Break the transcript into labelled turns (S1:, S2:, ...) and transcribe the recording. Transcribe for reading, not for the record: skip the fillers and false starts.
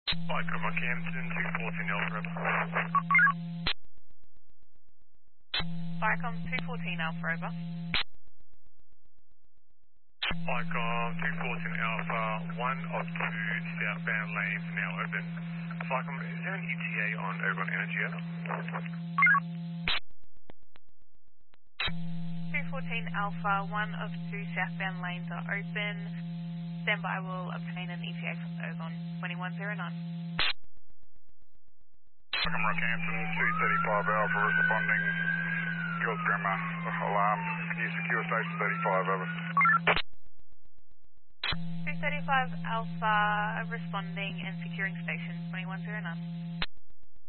S1: Hi, Grandma Campton, 214 Alpha Over.
S2: Viacom 214 Alpha over.
S1: Viacom 214 Alpha, one of two southbound lanes now open. Viacom, is there an ETA on Ogon Energy?
S2: 214 Alpha, one of two southbound lanes are open. Standby will obtain an ETA from Ogon 2109.
S3: Viacom Rockhampton 235 Alpha responding. Girls Grandma alarm. Can you secure station 35 over?
S2: 235 Alpha responding and securing station 2109.